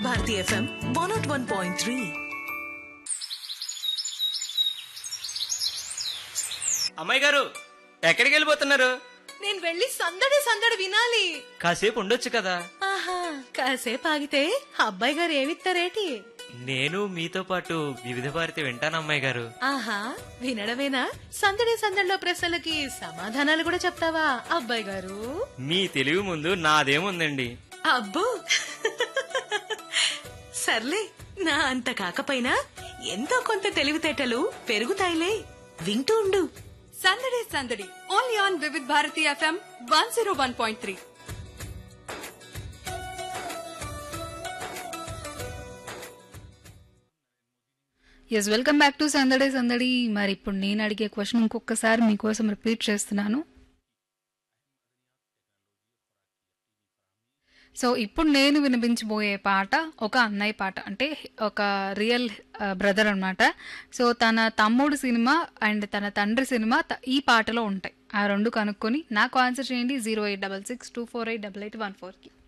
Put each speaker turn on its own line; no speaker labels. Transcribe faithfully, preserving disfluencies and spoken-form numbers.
Bharati FM one not one point three.
అమ్మాయి గారు ఎక్కడికి వెళ్ళిపోతున్నారు?
నేను వెళ్ళి సందడి సందడి వినాలి.
కాసేపు ఉండొచ్చు కదా.
ఆహా, కాసేపు ఆగితే అబ్బాయి గారు ఏమిస్తారేటి?
నేను మీతో పాటు వివిధ భారతి వింటాను అమ్మాయి గారు.
ఆహా, వినడమేనా? సందడి సందడిలో ప్రశ్నలకి సమాధానాలు కూడా చెప్తావా అబ్బాయి గారు?
మీ తెలివి ముందు నాదేముందండి.
అబ్బో సర్లే, నా అంత కాకపోయినా ఎంతో కొంత తెలివితేటలు పెరుగుతాయిలే. వింటూ ఉండు
సందడి సందడి ఓన్లీ ఆన్ వివిధ Bharati FM one zero one point three.
Yes, welcome back to సందడి సందడి. మరి ఇప్పుడు నేను అడిగే క్వశ్చన్ ఇంకొకసారి మీకోసం రిపీట్ చేస్తున్నాను. సో ఇప్పుడు నేను వినిపించబోయే పాట ఒక అన్నయ్య పాట, అంటే ఒక రియల్ బ్రదర్ అనమాట. సో తన తమ్ముడు సినిమా అండ్ తన తండ్రి సినిమా త- ఈ పాటలో ఉంటాయి. ఆ రెండు కనుక్కొని నాకు ఆన్సర్ చేయండి zero eight double six two four eight double eight one ఫోర్కి.